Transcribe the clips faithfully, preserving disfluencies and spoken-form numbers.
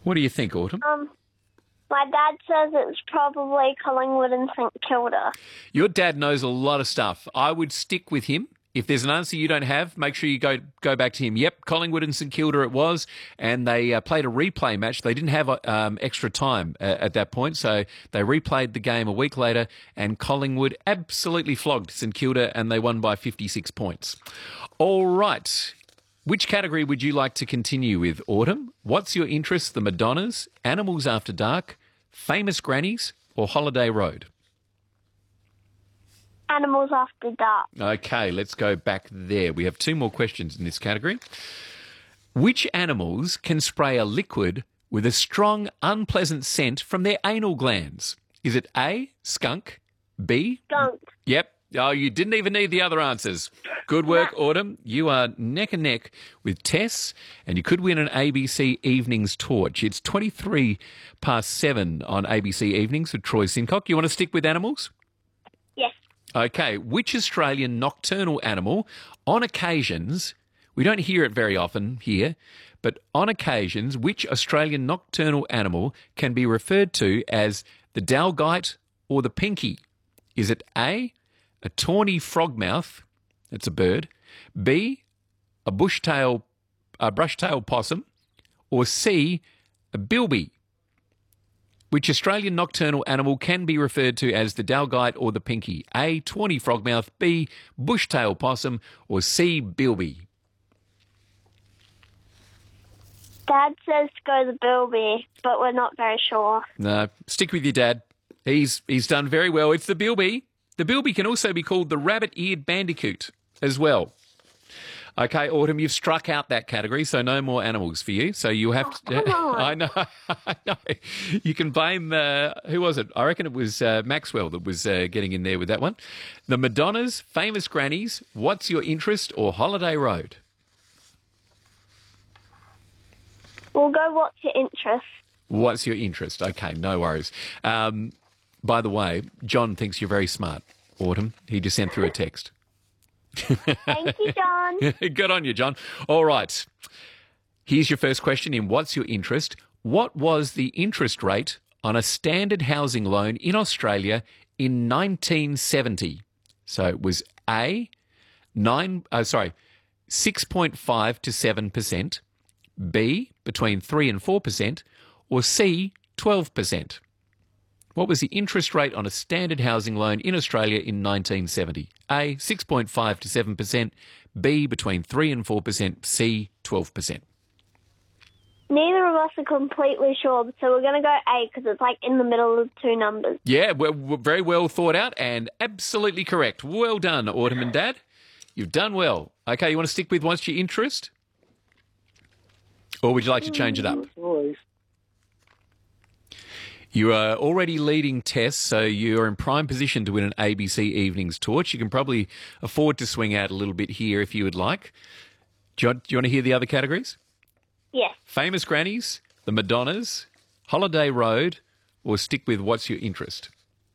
What do you think, Autumn? Um, my dad says it's probably Collingwood and St Kilda. Your dad knows a lot of stuff. I would stick with him. If there's an answer you don't have, make sure you go go back to him. Yep, Collingwood and St Kilda it was, and they uh, played a replay match. They didn't have um, extra time uh, at that point, so they replayed the game a week later, and Collingwood absolutely flogged St Kilda, and they won by fifty-six points. All right. Which category would you like to continue with, Autumn? What's your interest, the Madonnas, Animals After Dark, Famous Grannies, or Holiday Road? Animals After Dark. Okay, let's go back there. We have two more questions in this category. Which animals can spray a liquid with a strong, unpleasant scent from their anal glands? Is it A, skunk, B? Skunk. Yep. Oh, you didn't even need the other answers. Good work, Autumn. You are neck and neck with Tess, and you could win an A B C Evenings torch. It's twenty-three past seven on A B C Evenings with Troy Sincock. You want to stick with animals? Yes. Okay, which Australian nocturnal animal, on occasions, we don't hear it very often here, but on occasions, which Australian nocturnal animal can be referred to as the dalgite or the pinky? Is it A, a tawny frogmouth, that's a bird, B, a bushtail, a brushtail possum, or C, a bilby? Which Australian nocturnal animal can be referred to as the dalgite or the pinky? A, tawny frogmouth, B, bushtail possum, or C, bilby? Dad says go the bilby, but we're not very sure. No, stick with your dad. He's he's done very well. It's the bilby. The bilby can also be called the rabbit-eared bandicoot as well. Okay, Autumn, you've struck out that category, so no more animals for you. So you have to. Oh, come on. I know, I know. You can blame. Uh, who was it? I reckon it was uh, Maxwell that was uh, getting in there with that one. The Madonnas, Famous Grannies, What's Your Interest, or Holiday Road? We'll go what's your interest. What's your interest? Okay, no worries. Um, by the way, John thinks you're very smart, Autumn. He just sent through a text. Thank you, John. Good on you, John. All right. Here's your first question in What's Your Interest? What was the interest rate on a standard housing loan in Australia in nineteen seventy? So it was A, nine, uh, sorry, six point five to seven percent, B, between three and four percent, or C, twelve percent. What was the interest rate on a standard housing loan in Australia in nineteen seventy? A, six point five to seven percent, B, between three and four percent, C, twelve percent. Neither of us are completely sure, so we're going to go A because it's like in the middle of two numbers. Yeah, well, very well thought out and absolutely correct. Well done, Autumn and Dad. You've done well. Okay, you want to stick with What's Your Interest? Or would you like to change it up? You are already leading Tess, so you're in prime position to win an A B C Evenings torch. You can probably afford to swing out a little bit here if you would like. Do you, want, do you want to hear the other categories? Yes. Famous Grannies, the Madonnas, Holiday Road, or stick with What's Your Interest?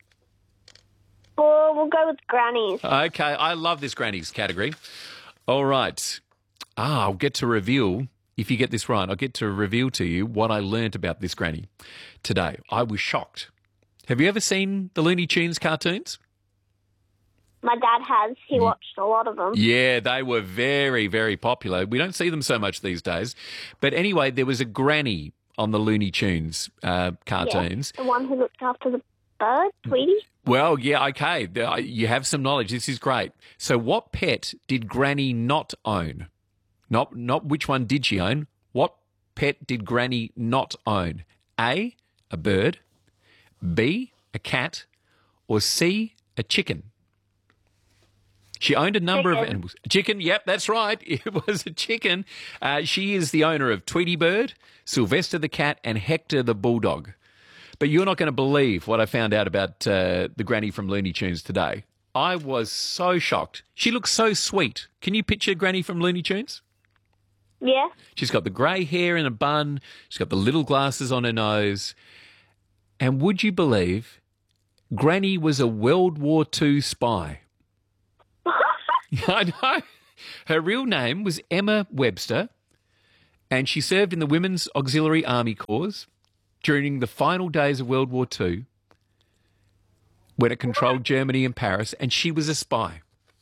Or we'll go with grannies. Okay, I love this Grannies category. All right. Ah, I'll get to reveal, if you get this right, I'll get to reveal to you what I learnt about this granny today. I was shocked. Have you ever seen the Looney Tunes cartoons? My dad has. He watched a lot of them. Yeah, they were very, very popular. We don't see them so much these days. But anyway, there was a granny on the Looney Tunes uh, cartoons. Yes, the one who looked after the bird, Tweety. Well, yeah, okay. You have some knowledge. This is great. So what pet did Granny not own? Not, not which one did she own. What pet did Granny not own? A, a bird, B, a cat, or C, a chicken? She owned a number chicken. of animals. A chicken, yep, that's right. It was a chicken. Uh, she is the owner of Tweety Bird, Sylvester the cat, and Hector the bulldog. But you're not going to believe what I found out about uh, the granny from Looney Tunes today. I was so shocked. She looks so sweet. Can you picture Granny from Looney Tunes? Yeah. She's got the grey hair in a bun. She's got the little glasses on her nose. And would you believe Granny was a World War Two spy? I know. Her real name was Emma Webster, and she served in the Women's Auxiliary Army Corps during the final days of World War Two when it controlled Germany and Paris, and she was a spy.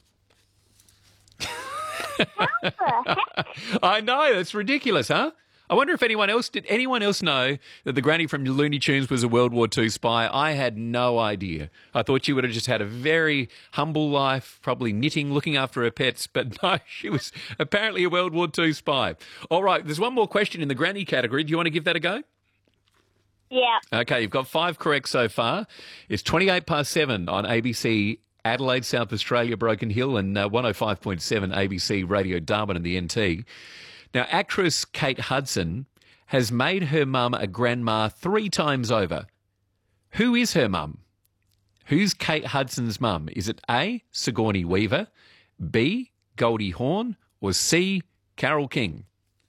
How the heck? I know, that's ridiculous, huh? I wonder if anyone else, did anyone else know that the granny from Looney Tunes was a World War Two spy? I had no idea. I thought she would have just had a very humble life, probably knitting, looking after her pets, but no, she was apparently a World War Two spy. All right, there's one more question in the granny category. Do you want to give that a go? Yeah. Okay, you've got five correct so far. It's twenty-eight past seven on A B C Adelaide, South Australia, Broken Hill, and uh, one oh five point seven A B C Radio Darwin and the N T. Now, actress Kate Hudson has made her mum a grandma three times over. Who is her mum? Who's Kate Hudson's mum? Is it A, Sigourney Weaver, B, Goldie Hawn, or C, Carole King?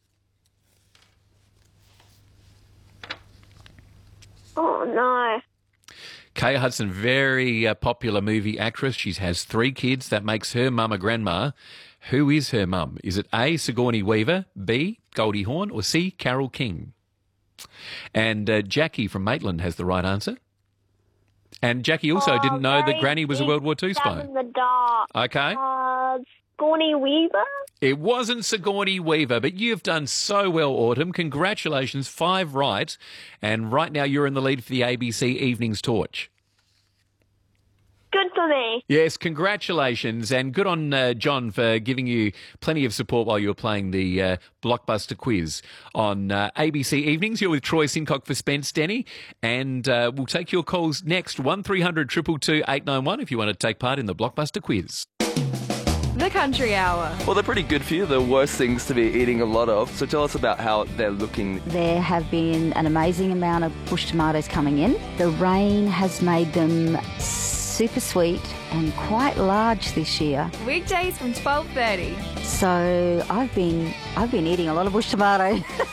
Oh, no. Kate Hudson, very uh, popular movie actress. She has three kids. That makes her mum a grandma. Who is her mum? Is it A, Sigourney Weaver, B, Goldie Hawn, or C, Carole King? And uh, Jackie from Maitland has the right answer. And Jackie also Oh, didn't know that very Granny was a big World War Two stab spy. in the dark. Okay. Uh, Sigourney Weaver? It wasn't Sigourney Weaver, but you've done so well, Autumn. Congratulations, five right. And right now you're in the lead for the A B C Evenings Torch. Good for me. Yes, congratulations, and good on uh, John for giving you plenty of support while you were playing the uh, Blockbuster quiz on uh, A B C Evenings. You're with Troy Sincock for Spence Denny, and uh, we'll take your calls next, one three hundred two two two eight nine one if you want to take part in the Blockbuster quiz. The Country Hour. Well, they're pretty good for you. The worst things to be eating a lot of. So tell us about how they're looking. There have been an amazing amount of bush tomatoes coming in. The rain has made them super sweet and quite large this year. Weekdays from twelve thirty. So I've been I've been eating a lot of bush tomato.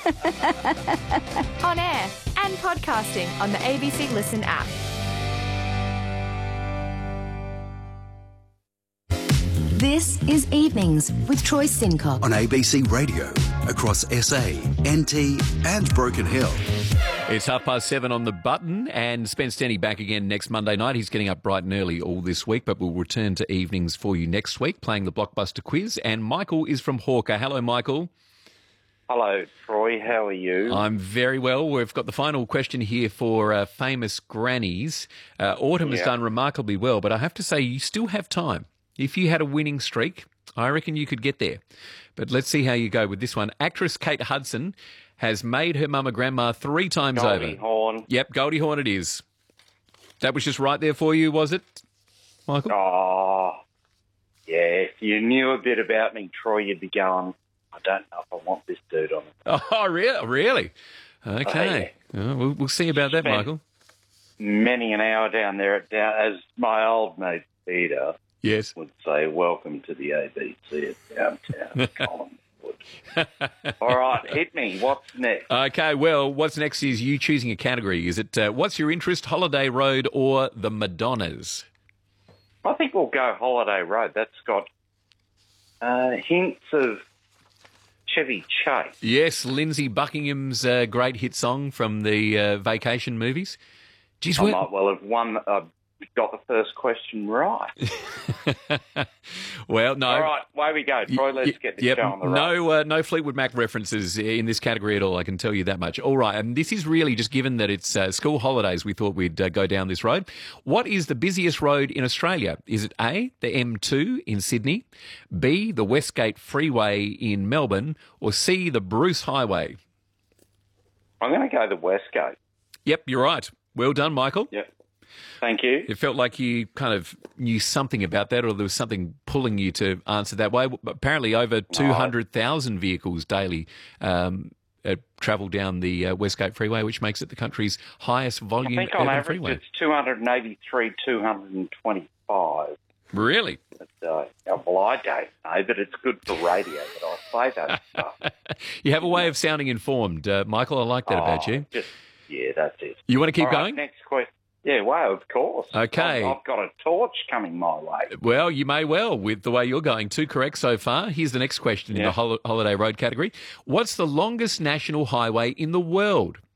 On air and podcasting on the A B C Listen app. This is Evenings with Troy Sincock on A B C Radio across S A, N T and Broken Hill. It's half past seven on the button, and Spence Denny back again next Monday night. He's getting up bright and early all this week, but we'll return to evenings for you next week, playing the Blockbuster quiz. And Michael is from Hawker. Hello, Michael. Hello, Troy. How are you? I'm very well. We've got the final question here for uh, famous grannies. Uh, Autumn has Yeah. done remarkably well, but I have to say you still have time. If you had a winning streak, I reckon you could get there. But let's see how you go with this one. Actress Kate Hudson has made her mum a grandma three times Goldie over. Hawn. Yep, Goldie Hawn it is. That was just right there for you, was it, Michael? Oh, yeah. If you knew a bit about me, Troy, you'd be going, I don't know if I want this dude on it. Oh, really? Really? Okay. Oh, we'll, we'll see about that, Spent Michael. Many an hour down there, at down, as my old mate Peter Yes. would say, welcome to the A B C at downtown Collingwood. All right, hit me. What's next? Okay, well, what's next is you choosing a category. Is it uh, what's your interest, Holiday Road or the Madonnas? I think we'll go Holiday Road. That's got uh, hints of Chevy Chase. Yes, Lindsay Buckingham's uh, great hit song from the uh, Vacation movies. Geez, I we're- might well have won. Uh, got the first question right. well, no. All right, away we go. Troy, let's Y- get this yep, show on the road. No, uh, no Fleetwood Mac references in this category at all, I can tell you that much. All right, and this is really just given that it's uh, school holidays, we thought we'd uh, go down this road. What is the busiest road in Australia? Is it A, the M two in Sydney, B, the Westgate Freeway in Melbourne, or C, the Bruce Highway? I'm going to go the Westgate. Yep, you're right. Well done, Michael. Yep. Thank you. It felt like you kind of knew something about that, or there was something pulling you to answer that way. Apparently, over two hundred thousand vehicles daily um, uh, travel down the uh, Westgate Freeway, which makes it the country's highest I volume think urban on average freeway. it's two hundred eighty-three, two hundred twenty-five. Really? But, uh, well, I don't know, but it's good for radio that I say that stuff. You have a way of sounding informed, uh, Michael. I like that about Oh, you. Just, yeah, that's it. You want to keep All right, going? next question. Yeah, well, of course. Okay. I've, I've got a torch coming my way. Well, you may well, with the way you're going. Two correct so far. Here's the next question in Yeah. the hol- holiday road category. What's the longest national highway in the world?